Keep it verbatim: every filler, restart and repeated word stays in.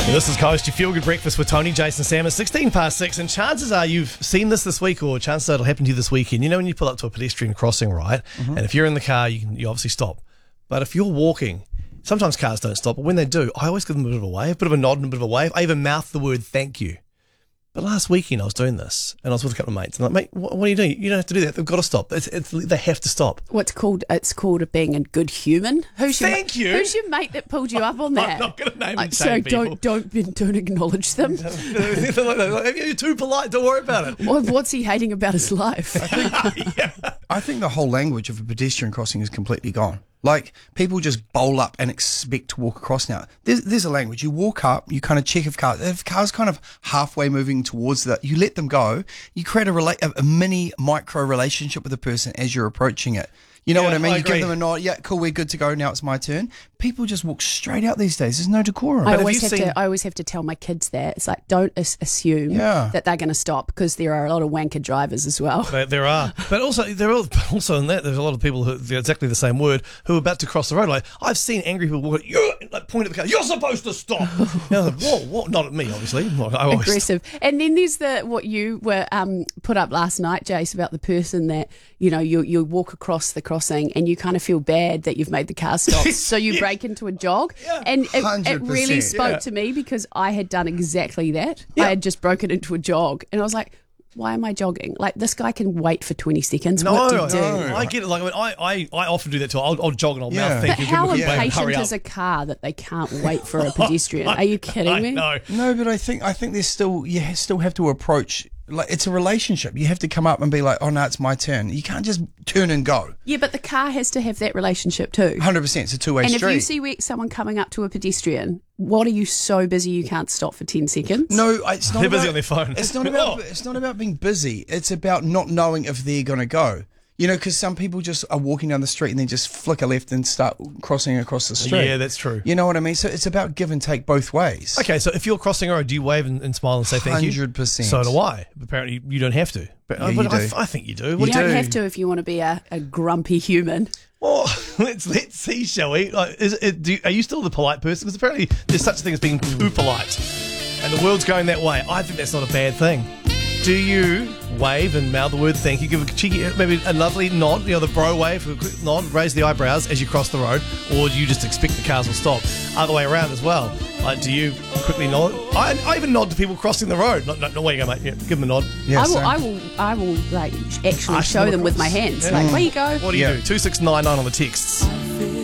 This is Coast, your feel-good breakfast with Tony, Jason, Sam. It's sixteen past six, and chances are you've seen this this week, or chances are it'll happen to you this weekend. You know when you pull up to a pedestrian crossing, right? Mm-hmm. And if you're in the car, you can you obviously stop. But if you're walking, sometimes cars don't stop, but when they do, I always give them a bit of a wave, a bit of a nod and a bit of a wave. I even mouth the word thank you. But last weekend I was doing this, and I was with a couple of mates, and I'm like, mate, what, what are you doing? You don't have to do that. They've got to stop. It's, it's, they have to stop. What's called? It's called being a good human. Who's your, Thank you. Who's your mate that pulled you up on that? I'm not going to name Like, and so shame people. don't don't don't acknowledge them. You're too polite. Don't worry about it. What, what's he hating about his life? Yeah. I think the whole language of a pedestrian crossing is completely gone. Like, people just bowl up and expect to walk across now. There's, there's a language. You walk up, you kind of check if cars, if cars kind of halfway moving towards that, you let them go. You create a, rela- a, a mini micro relationship with the person as you're approaching it. You know Yeah, what I mean? I you agree. give them a nod. Yeah, cool, we're good to go. Now it's my turn. People just walk straight out these days. There's no decorum. I have always you have seen- to. I always have to tell my kids that it's like don't as- assume Yeah. that they're going to stop because there are a lot of wanker drivers as well. There, there are, but also there are also in that there's a lot of people who they're exactly the same word who are about to cross the road. Like I've seen angry people walk, you like point at the car. You're supposed to stop. You know, like, whoa, whoa, not at me, obviously. I always, Aggressive. And then there's the what you were um, put up last night, Jace, about the person that you know you you walk across the crossing and you kind of feel bad that you've made the car stop, so you Yeah. break into a jog. Yeah. And it, it one hundred percent. really spoke Yeah. to me because I had done exactly that. Yeah. I had just broken into a jog, and I was like, why am I jogging? Like, this guy can wait for twenty seconds. No, what do you no, do? I get it. Like I, mean, I, I, I often do that too. I'll, I'll jog and I'll Yeah. mouth thank But you. give how them a quick wave, impatient hurry is up. a car that they can't wait for a pedestrian? Are you kidding I me? know. No, but I think I think there's still you ha- still have to approach like it's a relationship. You have to come up and be like, oh no, it's my turn. You can't just turn and go. Yeah, but the car has to have that relationship too. one hundred percent. It's a two way And street. if you see where- someone coming up to a pedestrian, what are you so busy you can't stop for ten seconds? No, it's not. They're about, busy on their phone. It's not about. Oh. It's not about being busy. It's about not knowing if they're going to go. You know, because some people just are walking down the street and then just flick a left and start crossing across the street. Yeah, that's true. You know what I mean? So it's about give and take both ways. Okay, so if you're crossing a road, do you wave and, and smile and say thank you? one hundred percent. So do I. Apparently, you don't have to. But, Yeah, but you I, do. I think you do. You What do don't you have to if you want to be a, a grumpy human. Well, let's let's see, shall we? Like, is it, do you, are you still the polite person? Because apparently there's such a thing as being too polite, and the world's going that way. I think that's not a bad thing. Do you wave and mouth the word thank you? Give a cheeky, maybe a lovely nod, you know, the bro wave, a quick nod, raise the eyebrows as you cross the road, or do you just expect the cars will stop? Other way around as well. Like, do you quickly nod? I, I even nod to people crossing the road. No, no, no way you go, mate. Yeah, give them a nod. Yeah, I will, same. I will, I will like actually Ask show them them with my across. hands. Yeah. Like, where you go? What do you Yeah. do? two six nine nine on the texts.